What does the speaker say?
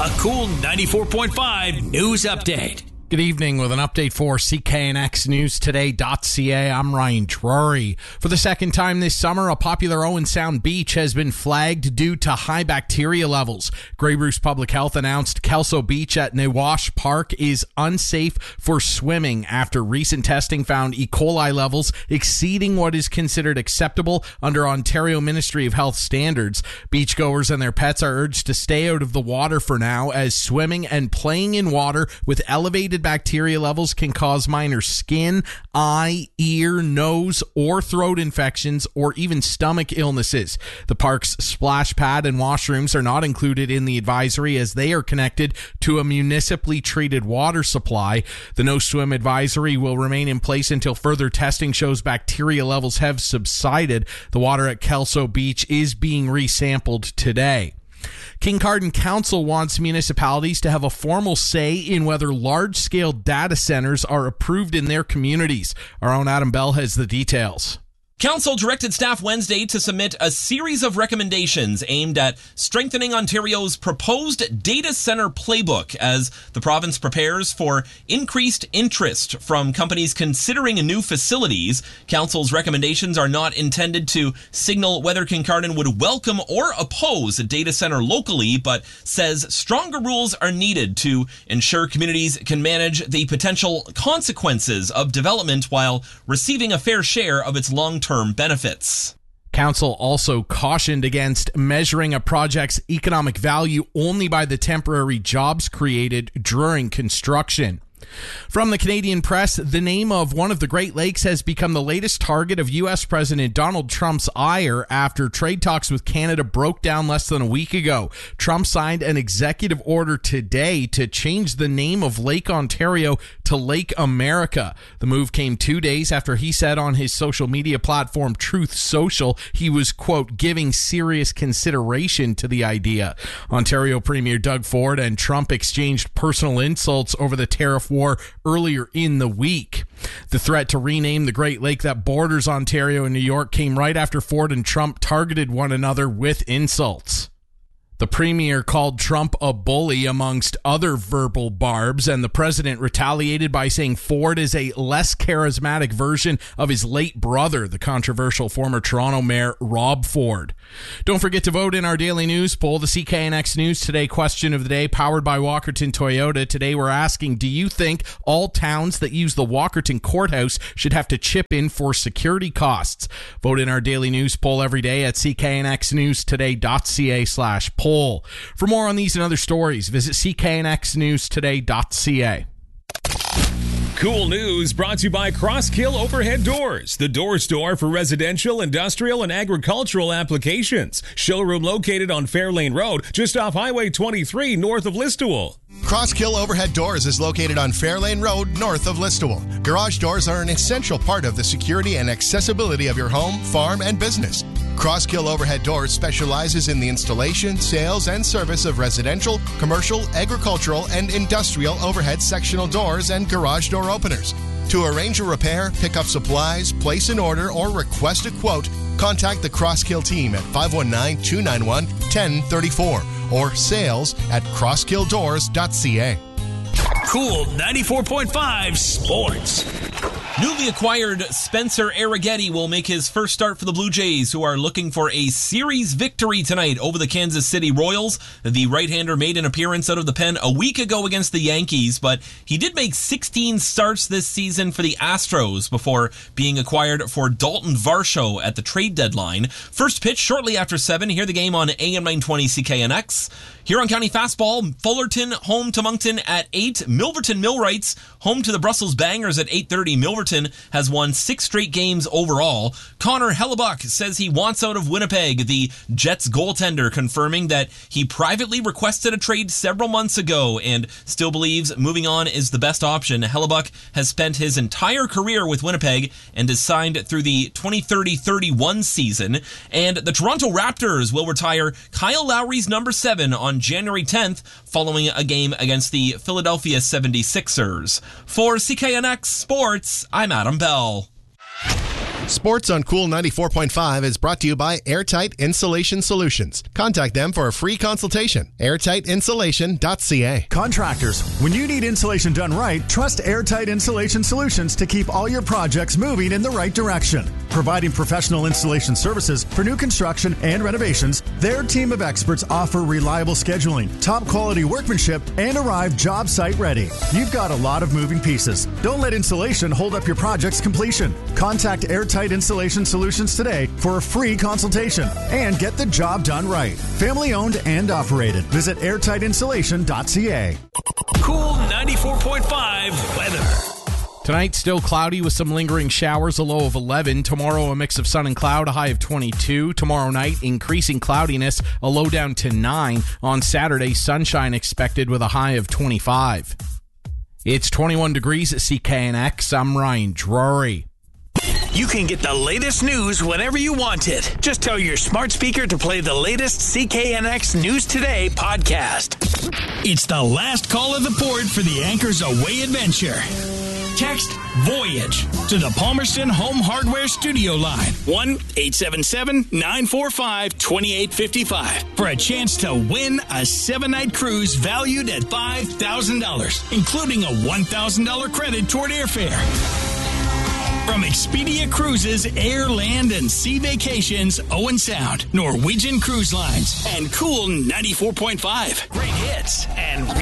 A cool 94.5 news update. Good evening with an update for CKNXNewsToday.ca. I'm Ryan Drury. For the second time this summer, a popular Owen Sound beach has been flagged due to high bacteria levels. Grey Bruce Public Health announced Kelso Beach at Nawash Park is unsafe for swimming after recent testing found E. coli levels exceeding what is considered acceptable under Ontario Ministry of Health standards. Beachgoers and their pets are urged to stay out of the water for now, as swimming and playing in water with elevated bacteria levels can cause minor skin, eye, ear, nose, or throat infections, or even stomach illnesses. The park's splash pad and washrooms are not included in the advisory, as they are connected to a municipally treated water supply. The no swim advisory will remain in place until further testing shows bacteria levels have subsided. The water at Kelso Beach is being resampled today. Kincardine Council wants municipalities to have a formal say in whether large-scale data centers are approved in their communities. Our own Adam Bell has the details. Council directed staff Wednesday to submit a series of recommendations aimed at strengthening Ontario's proposed data center playbook as the province prepares for increased interest from companies considering new facilities. Council's recommendations are not intended to signal whether Kincardine would welcome or oppose a data center locally, but says stronger rules are needed to ensure communities can manage the potential consequences of development while receiving a fair share of its long-term benefits. Council also cautioned against measuring a project's economic value only by the temporary jobs created during construction. From the Canadian press, the name of one of the Great Lakes has become the latest target of U.S. President Donald Trump's ire after trade talks with Canada broke down less than a week ago. Trump signed an executive order today to change the name of Lake Ontario to Lake America. The move came 2 days after he said on his social media platform Truth Social he was, quote, giving serious consideration to the idea. Ontario Premier Doug Ford and Trump exchanged personal insults over the tariff war earlier in the week. The threat to rename the Great Lake that borders Ontario and New York came right after Ford and Trump targeted one another with insults. The premier called Trump a bully amongst other verbal barbs, and the president retaliated by saying Ford is a less charismatic version of his late brother, the controversial former Toronto mayor Rob Ford. Don't forget to vote in our daily news poll, the CKNX News Today question of the day, powered by Walkerton Toyota. Today we're asking, do you think all towns that use the Walkerton courthouse should have to chip in for security costs? Vote in our daily news poll every day at CKNXNewsToday.ca/poll. For more on these and other stories, visit CKNXNewsToday.ca. Cool news brought to you by Crosskill Overhead Doors, the door store for residential, industrial, and agricultural applications. Showroom located on Fairlane Road, just off Highway 23, north of Listowel. Crosskill Overhead Doors is located on Fairlane Road, north of Listowel. Garage doors are an essential part of the security and accessibility of your home, farm, and business. Crosskill Overhead Doors specializes in the installation, sales, and service of residential, commercial, agricultural, and industrial overhead sectional doors and garage door openers. To arrange a repair, pick up supplies, place an order, or request a quote, contact the Crosskill team at 519-291-1034 or sales@crosskilldoors.ca. Cool 94.5 Sports. Newly acquired Spencer Arrighetti will make his first start for the Blue Jays, who are looking for a series victory tonight over the Kansas City Royals. The right-hander made an appearance out of the pen a week ago against the Yankees, but he did make 16 starts this season for the Astros before being acquired for Dalton Varsho at the trade deadline. First pitch shortly after 7. Hear the game on AM 920 CKNX. Huron County Fastball, Fullerton home to Moncton at 8. Milverton Millwrights home to the Brussels Bangers at 8:30. Milverton has won 6 straight games overall. Connor Hellebuck says he wants out of Winnipeg. The Jets goaltender confirming that he privately requested a trade several months ago and still believes moving on is the best option. Hellebuck has spent his entire career with Winnipeg and is signed through the 2030-31 season. And the Toronto Raptors will retire Kyle Lowry's number 7 on January 10th following a game against the Philadelphia 76ers. For CKNX Sports, I'm Adam Bell. Sports on Cool 94.5 is brought to you by Airtight Insulation Solutions. Contact them for a free consultation. airtightinsulation.ca. Contractors, when you need insulation done right, trust Airtight Insulation Solutions to keep all your projects moving in the right direction. Providing professional installation services for new construction and renovations, their team of experts offer reliable scheduling, top quality workmanship, and arrive job site ready. You've got a lot of moving pieces. Don't let insulation hold up your project's completion. Contact Airtight Insulation Solutions today for a free consultation and get the job done right. Family owned and operated. Visit airtightinsulation.ca. Cool 94.5 weather. Tonight, still cloudy with some lingering showers, a low of 11. Tomorrow, a mix of sun and cloud, a high of 22. Tomorrow night, increasing cloudiness, a low down to 9. On Saturday, sunshine expected with a high of 25. It's 21 degrees at CKNX. I'm Ryan Drury. You can get the latest news whenever you want it. Just tell your smart speaker to play the latest CKNX News Today podcast. It's the last call of the port for the Anchors Away adventure. Text VOYAGE to the Palmerston Home Hardware Studio line, 1-877-945-2855, for a chance to win a 7-night cruise valued at $5,000, including a $1,000 credit toward airfare. From Expedia Cruises, Air, Land, and Sea Vacations, Owen Sound, Norwegian Cruise Lines, and Cool 94.5. Great hits and